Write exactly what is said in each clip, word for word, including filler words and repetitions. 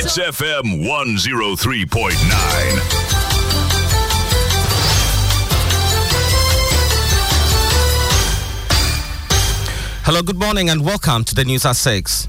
Hits F M one oh three point nine. Hello, good morning and welcome to the News at six.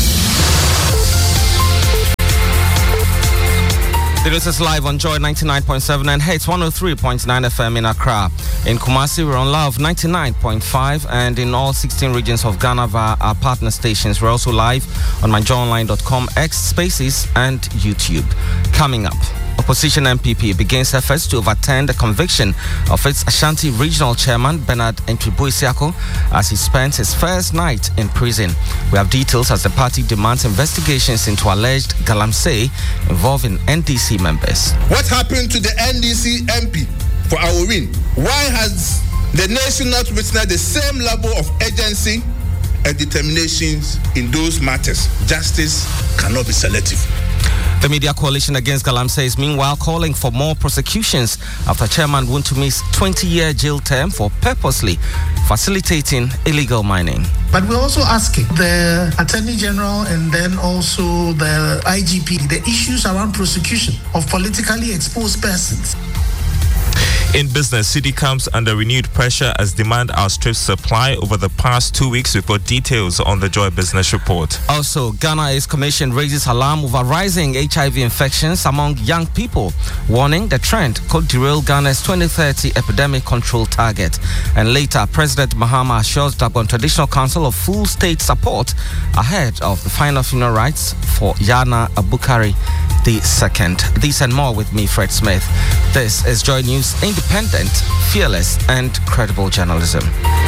The news is live on Joy ninety-nine point seven and Hits one oh three point nine F M in Accra. In Kumasi, we're on Love ninety-nine point five, and in all sixteen regions of Ghana via our partner stations. We're also live on my joy online dot com, X Spaces, and YouTube. Coming up, Opposition M P P begins efforts to overturn the conviction of its Ashanti Regional Chairman Bernard Entry-Boisiako as he spent his first night in prison. We have details as the party demands investigations into alleged galamsey involving N D C members. What happened to the N D C M P for our win? Why has the nation not witnessed the same level of urgency and determinations in those matters? Justice cannot be selective. The Media Coalition Against Galamsey is meanwhile calling for more prosecutions after Chairman Wuntumi's twenty-year jail term for purposely facilitating illegal mining. But we're also asking the Attorney General and then also the I G P the issues around prosecution of politically exposed persons. In business, City comes under renewed pressure as demand outstrips supply over the past two weeks. We've got details on the Joy Business Report. Also, Ghana Ace Commission raises alarm over rising H I V infections among young people, warning the trend could derail Ghana's twenty thirty epidemic control target. And later, President Mahama assures Dagon Traditional Council of full state support ahead of the final funeral rites for Yana Abukari the second. These and more with me, Fred Smith. This is Joy News, independent, fearless, and credible journalism.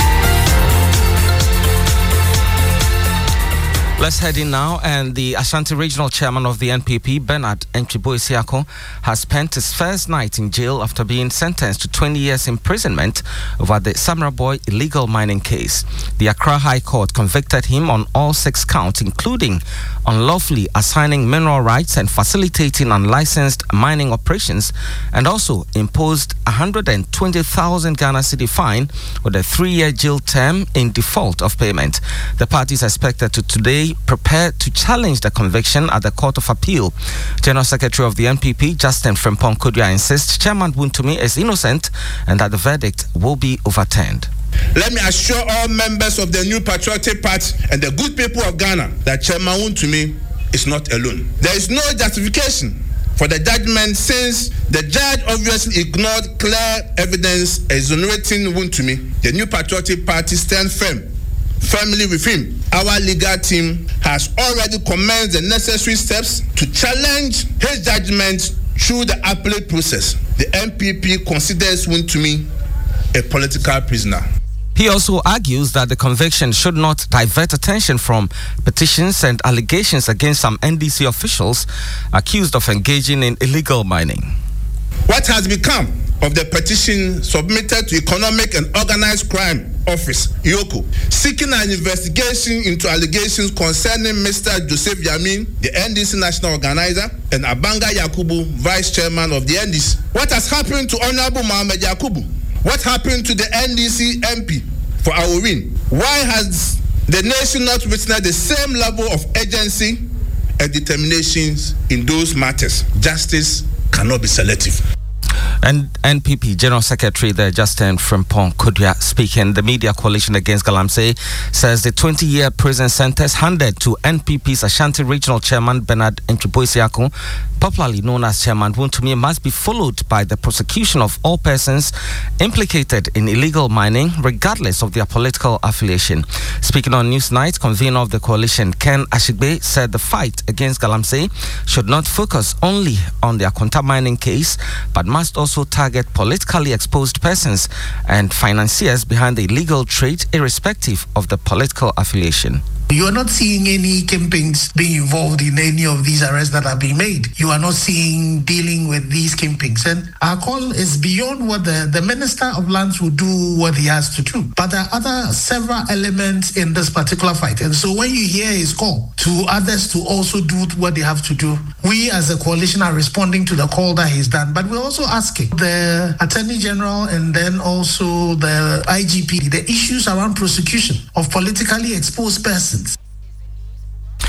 Let's head in now, and the Ashanti Regional Chairman of the N P P, Bernard Entry-Boisiako, has spent his first night in jail after being sentenced to twenty years imprisonment over the Samra Boy illegal mining case. The Accra High Court convicted him on all six counts, including unlawfully assigning mineral rights and facilitating unlicensed mining operations, and also imposed one hundred twenty thousand Ghana cedi fine with a three-year jail term in default of payment. The party is expected to today prepare to challenge the conviction at the Court of Appeal. General Secretary of the N P P, Justin Frimpong Kodua, insists Chairman Wuntumi is innocent and that the verdict will be overturned. Let me assure all members of the New Patriotic Party and the good people of Ghana that Chairman Wuntumi is not alone. There is no justification for the judgment since the judge obviously ignored clear evidence exonerating Wuntumi. The New Patriotic Party stands firm, firmly with him. Our legal team has already commenced the necessary steps to challenge his judgment through the appellate process. The N P P considers Wuntumi a political prisoner. He also argues that the conviction should not divert attention from petitions and allegations against some N D C officials accused of engaging in illegal mining. What has become of the petition submitted to Economic and Organized Crime Office, E O C O, seeking an investigation into allegations concerning Mister Joseph Yamin, the N D C national organizer, and Abanga Yakubu, vice chairman of the N D C? What has happened to Honorable Mohamed Yakubu? What happened to the N D C M P for our win? Why has the nation not witnessed the same level of urgency and determinations in those matters? Justice cannot be selective. And N P P General Secretary there, Justin Frimpong Kodua, speaking. The Media Coalition Against Galamsey says the twenty-year prison sentence handed to N P P's Ashanti Regional Chairman Bernard Entry-Boisiako, popularly known as Chairman Wuntumi, must be followed by the prosecution of all persons implicated in illegal mining, regardless of their political affiliation. Speaking on Newsnight, convener of the coalition, Ken Ashigbe, said the fight against Galamsey should not focus only on their Akonta mining case, but must also target politically exposed persons and financiers behind the illegal trade, irrespective of the political affiliation. You are not seeing any campaigns being involved in any of these arrests that are being made. You are not seeing dealing with these campaigns. And our call is beyond what the, the Minister of Lands will do what he has to do. But there are other several elements in this particular fight. And so when you hear his call to others to also do what they have to do, we as a coalition are responding to the call that he's done. But we're also asking the Attorney General and then also the I G P the issues around prosecution of politically exposed persons.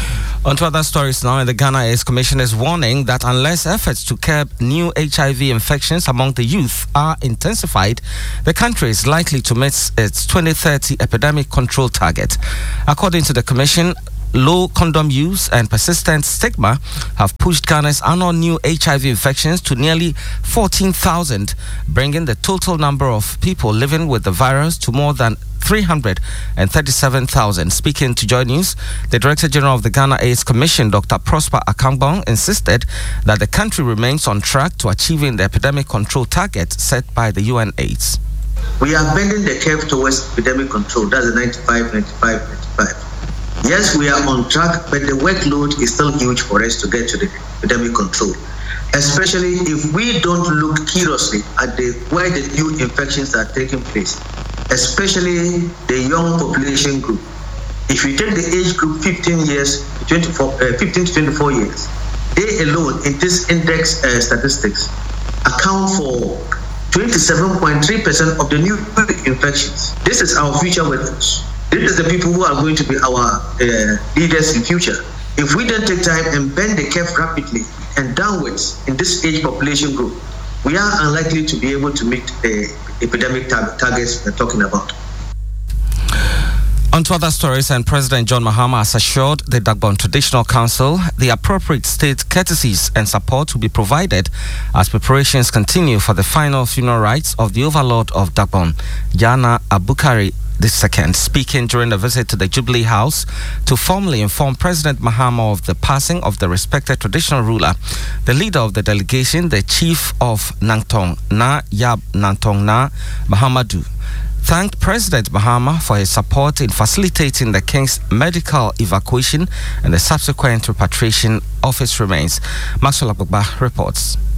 On to other stories now, and the Ghana AIDS Commission is warning that unless efforts to curb new H I V infections among the youth are intensified, the country is likely to miss its twenty thirty epidemic control target. According to the Commission, low condom use and persistent stigma have pushed Ghana's annual new H I V infections to nearly fourteen thousand, bringing the total number of people living with the virus to more than three hundred thirty-seven thousand. Speaking to Joy News, the Director General of the Ghana AIDS Commission, Doctor Prosper Akangbong, insisted that the country remains on track to achieving the epidemic control target set by the U N AIDS. We are bending the curve towards epidemic control. That's the ninety-five, ninety-five, ninety-five. Yes, we are on track, but the workload is still huge for us to get to the epidemic control, especially if we don't look curiously at the where the new infections are taking place, especially the young population group. If you take the age group fifteen years, twenty-four, uh, fifteen to twenty-four years, they alone in this index uh, statistics account for twenty-seven point three percent of the new infections. This is our future workforce. This is the people who are going to be our uh, leaders in future. If we don't take time and bend the curve rapidly and downwards in this age population group, we are unlikely to be able to meet the epidemic tar- targets we're talking about. On to other stories, and President John Mahama has assured the Dagbon Traditional Council the appropriate state courtesies and support will be provided as preparations continue for the final funeral rites of the overlord of Dagbon, Yana Abukari the second, speaking during a visit to the Jubilee House to formally inform President Mahama of the passing of the respected traditional ruler. The leader of the delegation, the chief of Nangtong Na Yab Nangtong Na Mahamadou, thanked President Mahama for his support in facilitating the king's medical evacuation and the subsequent repatriation of his remains. Maxwell Agbagba reports.